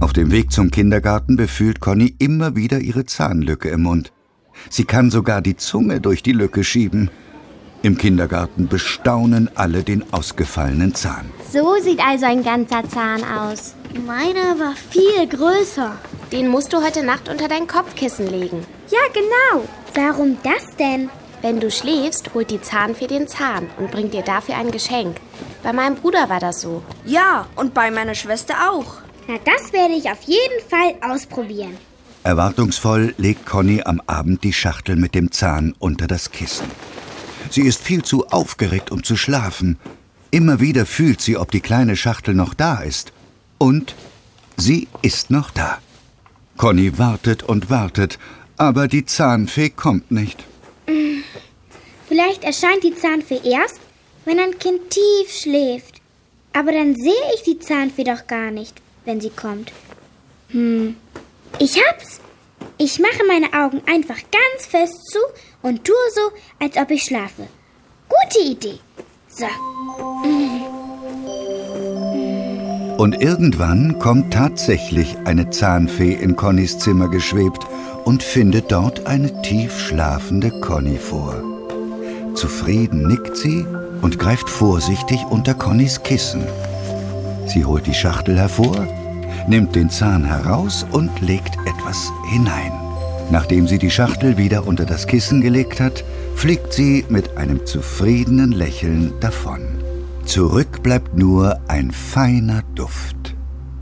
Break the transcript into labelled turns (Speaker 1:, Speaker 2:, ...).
Speaker 1: Auf dem Weg zum Kindergarten befühlt Conny immer wieder ihre Zahnlücke im Mund. Sie kann sogar die Zunge durch die Lücke schieben. Im Kindergarten bestaunen alle den ausgefallenen Zahn.
Speaker 2: So sieht also ein ganzer Zahn aus.
Speaker 3: Meiner war viel größer.
Speaker 4: Den musst du heute Nacht unter dein Kopfkissen legen.
Speaker 2: Ja, genau. Warum das denn?
Speaker 4: Wenn du schläfst, holt die Zahnfee den Zahn und bringt dir dafür ein Geschenk. Bei meinem Bruder war das so.
Speaker 3: Ja, und bei meiner Schwester auch.
Speaker 2: Na, das werde ich auf jeden Fall ausprobieren.
Speaker 1: Erwartungsvoll legt Conny am Abend die Schachtel mit dem Zahn unter das Kissen. Sie ist viel zu aufgeregt, um zu schlafen. Immer wieder fühlt sie, ob die kleine Schachtel noch da ist. Und sie ist noch da. Conny wartet und wartet, aber die Zahnfee kommt nicht.
Speaker 2: Vielleicht erscheint die Zahnfee erst, wenn ein Kind tief schläft. Aber dann sehe ich die Zahnfee doch gar nicht, wenn sie kommt. Ich hab's! Ich mache meine Augen einfach ganz fest zu und tue so, als ob ich schlafe. Gute Idee. So.
Speaker 1: Und irgendwann kommt tatsächlich eine Zahnfee in Connys Zimmer geschwebt und findet dort eine tief schlafende Conny vor. Zufrieden nickt sie und greift vorsichtig unter Connys Kissen. Sie holt die Schachtel hervor, nimmt den Zahn heraus und legt etwas hinein. Nachdem sie die Schachtel wieder unter das Kissen gelegt hat, fliegt sie mit einem zufriedenen Lächeln davon. Zurück bleibt nur ein feiner Duft.